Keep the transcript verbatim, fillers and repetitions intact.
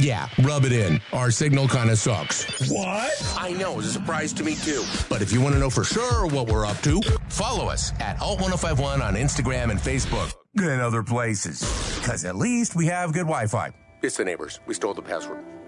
Yeah, rub it in. Our signal kind of sucks. What? I know, it's a surprise to me too. But if you want to know for sure what we're up to, follow us at Alt ten fifty-one on Instagram and Facebook. And other places. Because at least we have good Wi-Fi. It's the neighbors. We stole the password.